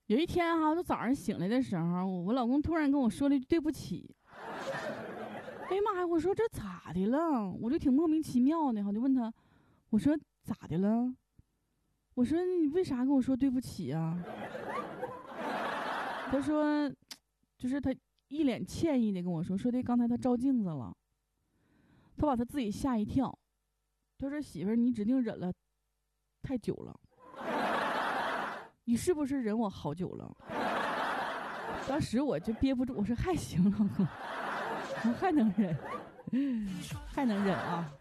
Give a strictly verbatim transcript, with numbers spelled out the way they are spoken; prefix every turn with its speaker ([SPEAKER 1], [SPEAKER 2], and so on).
[SPEAKER 1] 有一天哈、啊，我早上醒来的时候，我老公突然跟我说了一句对不起。哎呀妈呀！我说这咋的了？我就挺莫名其妙的，我就问他，我说咋的了？我说你为啥跟我说对不起啊？他说，就是他一脸歉意的跟我说，说的刚才他照镜子了，他把他自己吓一跳。他说媳妇儿，你指定忍了太久了，你是不是忍我好久了？当时我就憋不住，我说还行，老公，我还能忍，还能忍啊。